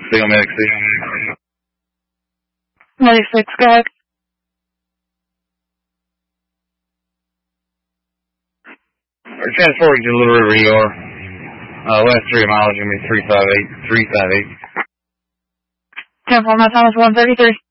Signal Medic 6. Medic 6, go ahead. We're transporting to Little River ER. Last 3 miles are going to be 358. 10-4, my time is 1:33.